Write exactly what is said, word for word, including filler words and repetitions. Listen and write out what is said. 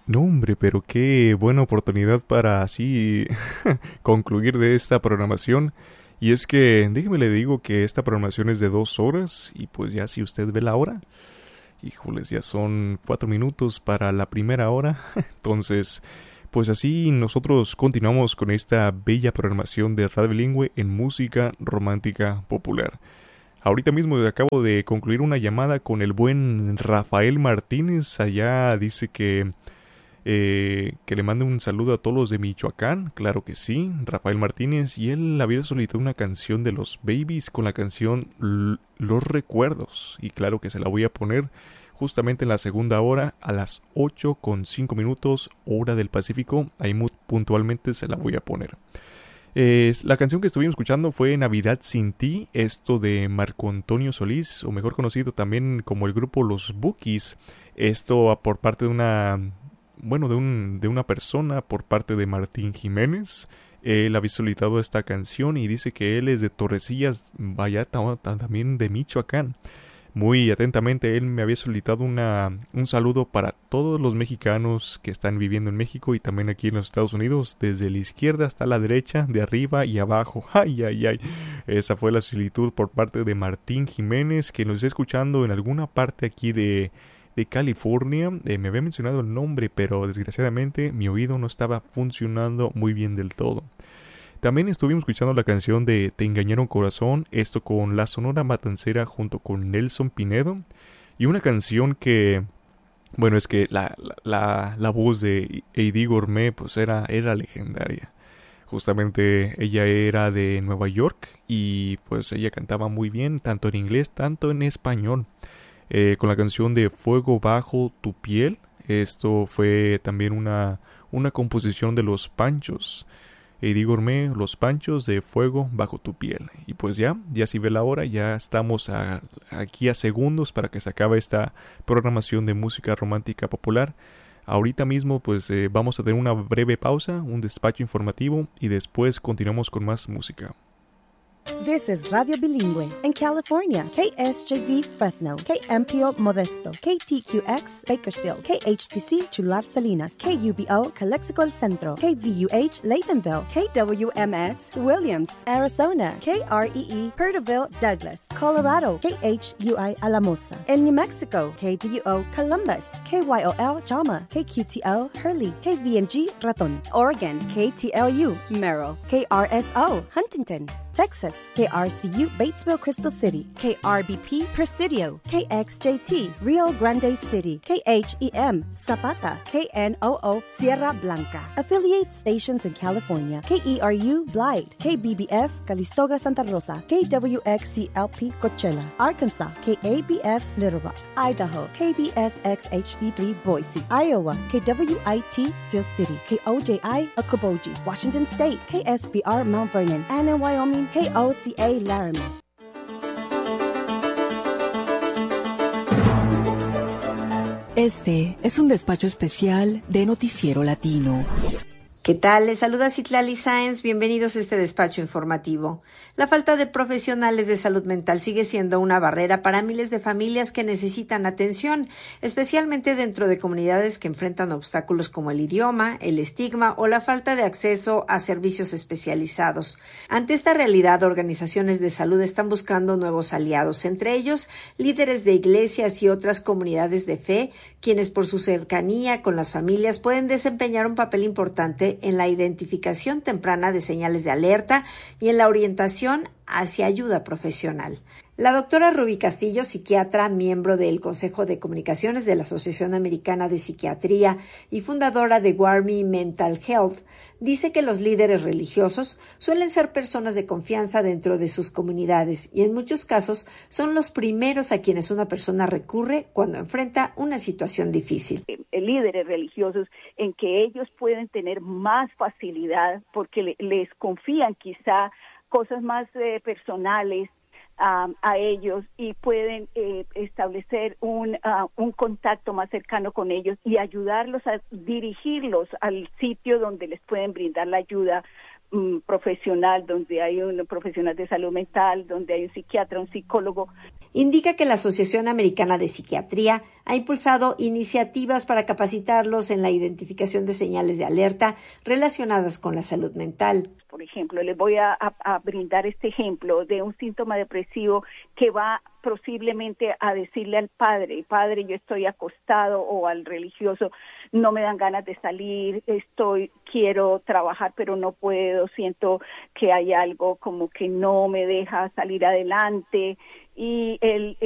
No, hombre, pero qué buena oportunidad para así concluir de esta programación. Y es que, déjeme le digo que esta programación es de dos horas y pues ya si usted ve la hora, híjoles, ya son cuatro minutos para la primera hora. Entonces, pues así nosotros continuamos con esta bella programación de Radio Bilingüe en música romántica popular. Ahorita mismo acabo de concluir una llamada con el buen Rafael Martínez. Allá dice que, eh, que le mande un saludo a todos los de Michoacán. Claro que sí, Rafael Martínez. Y él había solicitado una canción de los Babies con la canción L- Los Recuerdos. Y claro que se la voy a poner justamente en la segunda hora a las ocho con cinco minutos, hora del Pacífico. Ahí muy puntualmente se la voy a poner. Eh, la canción que estuvimos escuchando fue Navidad sin ti, esto de Marco Antonio Solís, o mejor conocido también como el grupo Los Bukis. Esto por parte de una, bueno, de un, de una persona, por parte de Martín Jiménez. Él había solicitado esta canción y dice que él es de Torrecillas, vaya, también de Michoacán. Muy atentamente, él me había solicitado una, un saludo para todos los mexicanos que están viviendo en México y también aquí en los Estados Unidos, desde la izquierda hasta la derecha, de arriba y abajo. ¡Ay, ay, ay! Esa fue la solicitud por parte de Martín Jiménez, que nos está escuchando en alguna parte aquí de, de California. Eh, me había mencionado el nombre, pero desgraciadamente mi oído no estaba funcionando muy bien del todo. También estuvimos escuchando la canción de Te engañaron corazón, esto con la Sonora Matancera junto con Nelson Pinedo, y una canción que, bueno, es que la, la, la, la voz de Heidi Gourmet pues era, era legendaria. Justamente ella era de Nueva York y pues ella cantaba muy bien, tanto en inglés, tanto en español, eh, con la canción de Fuego bajo tu piel. Esto fue también una, una composición de Los Panchos. Heidi Gourmet, Los Panchos de Fuego bajo tu piel. Y pues ya, ya si ve la hora, ya estamos a, aquí a segundos para que se acabe esta programación de música romántica popular. Ahorita mismo pues eh, vamos a tener una breve pausa, un despacho informativo y después continuamos con más música. This is Radio Bilingüe in California, K S J V Fresno, K M P O Modesto, K T Q X Bakersfield, K H T C Chular Salinas, K U B O Calexico El Centro, K V U H Laytonville, K W M S Williams, Arizona, K R E E Perterville Douglas, Colorado, K H U I Alamosa, in New Mexico, K D U O Columbus, K Y O L Jama, K Q T O Hurley, K V M G Raton, Oregon, K T L U Merrill, K R S O Huntington, Texas, K R C U Batesville Crystal City, K R B P Presidio, K X J T Rio Grande City, K H E M Zapata, K N O O Sierra Blanca. Affiliate stations in California, K E R U Blythe, K B B F Calistoga Santa Rosa, K W X C L P Coachella, Arkansas, K A B F Little Rock, Idaho, K B S X H D three Boise, Iowa, K W I T Sioux City, K O J I Okoboji, Washington State, K S B R Mount Vernon, and in Wyoming, K O C A Laramie. Este es un despacho especial de Noticiero Latino. ¿Qué tal? Les saluda Citlali Sáenz. Bienvenidos a este despacho informativo. La falta de profesionales de salud mental sigue siendo una barrera para miles de familias que necesitan atención, especialmente dentro de comunidades que enfrentan obstáculos como el idioma, el estigma o la falta de acceso a servicios especializados. Ante esta realidad, organizaciones de salud están buscando nuevos aliados, entre ellos líderes de iglesias y otras comunidades de fe, quienes por su cercanía con las familias pueden desempeñar un papel importante en la identificación temprana de señales de alerta y en la orientación hacia ayuda profesional. La doctora Ruby Castillo, psiquiatra, miembro del Consejo de Comunicaciones de la Asociación Americana de Psiquiatría y fundadora de Warmi Mental Health, dice que los líderes religiosos suelen ser personas de confianza dentro de sus comunidades y en muchos casos son los primeros a quienes una persona recurre cuando enfrenta una situación difícil. Líderes religiosos en que ellos pueden tener más facilidad porque le, les confían quizá cosas más eh, personales Um, a ellos y pueden eh, establecer un, uh, un contacto más cercano con ellos y ayudarlos a dirigirlos al sitio donde les pueden brindar la ayuda um, profesional, donde hay un profesional de salud mental, donde hay un psiquiatra, un psicólogo. Indica que la Asociación Americana de Psiquiatría ha impulsado iniciativas para capacitarlos en la identificación de señales de alerta relacionadas con la salud mental. Por ejemplo, les voy a, a, a brindar este ejemplo de un síntoma depresivo que va posiblemente a decirle al padre, padre, yo estoy acostado, o al religioso, no me dan ganas de salir, estoy, quiero trabajar pero no puedo, siento que hay algo como que no me deja salir adelante. Y el,